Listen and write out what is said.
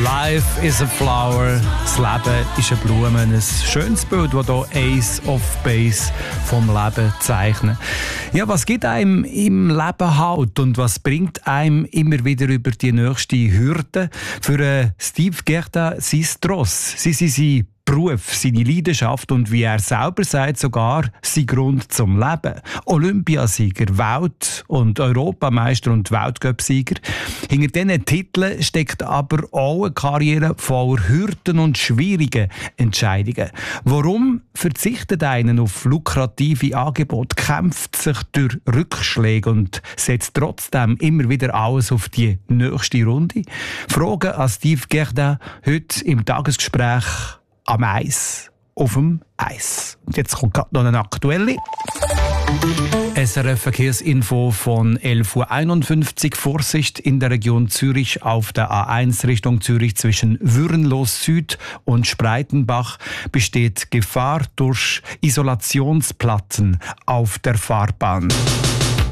Life is a flower, das Leben ist eine Blume. Ein schönes Bild, das hier Ace of Base vom Leben zeichnet. Ja, was gibt einem im Leben Halt und was bringt einem immer wieder über die nächste Hürde? Für Steve Gerda sein Tross, sein Beruf, seine Leidenschaft und wie er selber sagt, sogar sein Grund zum Leben. Olympiasieger, Welt- und Europameister und Weltcup-Sieger. Hinter diesen Titeln steckt aber auch eine Karriere voller Hürden und schwierigen Entscheidungen. Warum verzichtet einer auf lukrative Angebote, kämpft sich durch Rückschläge und setzt trotzdem immer wieder alles auf die nächste Runde? Fragen an Steve Gerda heute im Tagesgespräch am Eis, auf dem Eis. Und jetzt kommt gerade noch eine aktuelle. SRF Verkehrsinfo von 11.51 Uhr. Vorsicht in der Region Zürich auf der A1 Richtung Zürich zwischen Würenlos Süd und Spreitenbach besteht Gefahr durch Isolationsplatten auf der Fahrbahn.